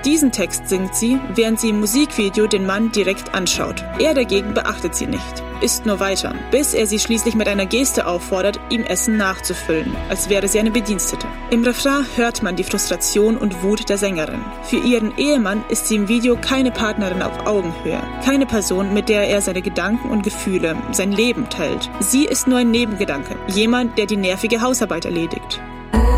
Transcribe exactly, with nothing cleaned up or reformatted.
Diesen Text singt sie, während sie im Musikvideo den Mann direkt anschaut. Er dagegen beachtet sie nicht, isst nur weiter, bis er sie schließlich mit einer Geste auffordert, ihm Essen nachzufüllen, als wäre sie eine Bedienstete. Im Refrain hört man die Frustration und Wut der Sängerin. Für ihren Ehemann ist sie im Video keine Partnerin auf Augenhöhe, keine Person, mit der er seine Gedanken und Gefühle, sein Leben teilt. Sie ist nur ein Nebengedanke, jemand, der die nervige Hausarbeit erledigt.